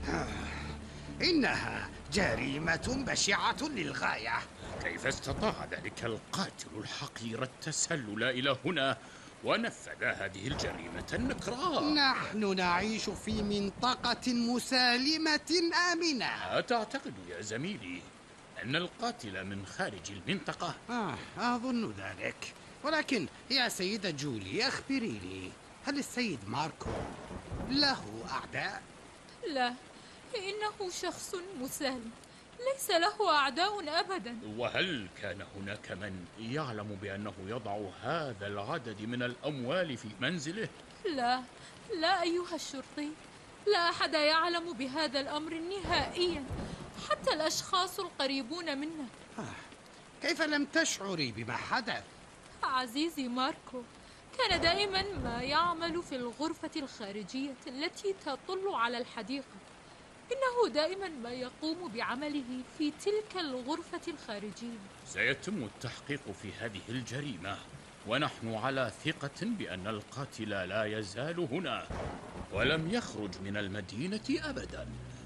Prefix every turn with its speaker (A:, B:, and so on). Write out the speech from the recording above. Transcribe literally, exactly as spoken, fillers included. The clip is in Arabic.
A: إنها جريمة بشعة للغاية.
B: كيف استطاع ذلك القاتل الحقير التسلل إلى هنا ونفذ هذه الجريمة النكراء؟
A: نحن نعيش في منطقة مسالمة آمنة.
B: أتعتقد يا زميلي أن القاتل من خارج المنطقة؟
A: آه أظن ذلك، ولكن يا سيدة جولي أخبريني، هل السيد ماركو له أعداء؟
C: لا، إنه شخص مسالم، ليس له أعداء أبدا.
B: وهل كان هناك من يعلم بأنه يضع هذا العدد من الأموال في منزله؟
C: لا لا أيها الشرطي، لا أحد يعلم بهذا الأمر نهائيا، حتى الأشخاص القريبون منا.
A: آه. كيف لم تشعري بما حدث؟
C: عزيزي ماركو كان دائما ما يعمل في الغرفة الخارجية التي تطل على الحديقة. إنه دائما ما يقوم بعمله في تلك الغرفة الخارجية.
B: سيتم التحقيق في هذه الجريمة، ونحن على ثقة بأن القاتل لا يزال هنا ولم يخرج من المدينة أبدا.